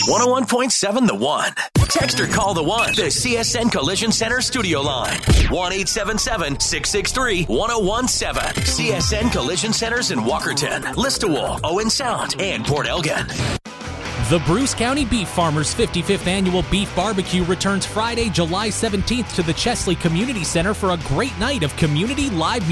101.7 The One. Text or call The One. The CSN Collision Center studio line. 1-877-663-1017. CSN Collision Centers in Walkerton, Listowel, Owen Sound, and Port Elgin. The Bruce County Beef Farmers 55th Annual Beef Barbecue returns Friday, July 17th to the Chesley Community Center for a great night of community live